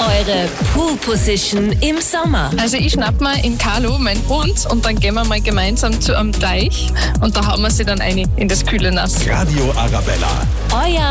Eure Pool Position im Sommer. Also ich schnapp mir in Carlo meinen Hund und dann gehen wir mal gemeinsam zu einem Teich und da hauen wir sie dann ein in das kühle Nass. Radio Arabella. Euer